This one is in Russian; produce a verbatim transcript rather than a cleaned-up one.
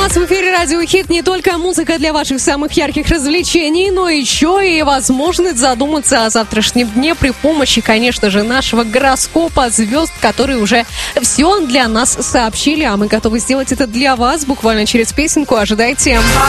У нас в эфире Радио Хит не только музыка для ваших самых ярких развлечений, но еще и возможность задуматься о завтрашнем дне при помощи, конечно же, нашего гороскопа звезд, которые уже все для нас сообщили, а мы готовы сделать это для вас буквально через песенку. Ожидайте.